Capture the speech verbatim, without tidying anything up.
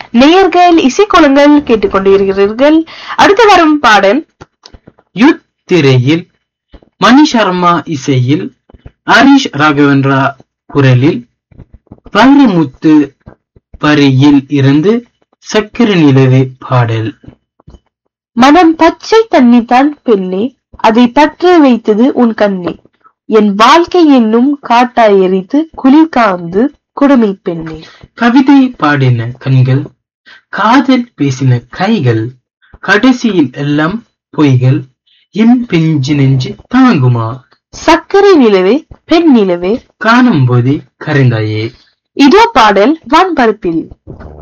நேயர்கள் இசைக்கோலங்கள் கேட்டுக்கொண்டிருக்கிறீர்கள். அடுத்து வரும் பாடல் யுத் திரையில் மணி சர்மா இசையில் ஹரிஷ் ராகவேந்திரா குரலில் வைரமுத்து வரியில் இருந்து சக்கர நிலவே பாடல். மனம் பச்சை தண்ணி தான் பெண்ணே, அதை பற்ற வைத்தது உன் கண்ணே, என் வாழ்க்கை என்னும் காட்டாய் எரித்து குளிர் காந்து குடுமி பெண்ணே. கவிதை பாடின கண்கள், காதல் பேசின கைகள், கடைசியில் எல்லாம் பொய்கள், என் பெஞ்சு நெஞ்சு தாங்குமா? சக்கரை நிலவே பெண் நிலவே காணும் போதே கரைந்தாயே. இதோ பாடல் வான்பரப்பில்.